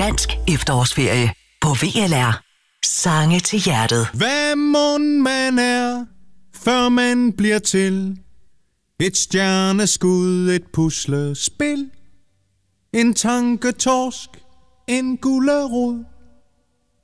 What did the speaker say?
dansk efterårsferie på VLR. Sange til hjertet. Hvad mon man er, før man bliver til? Et stjerneskud, et puslespil, en tanketorsk, en gulerod.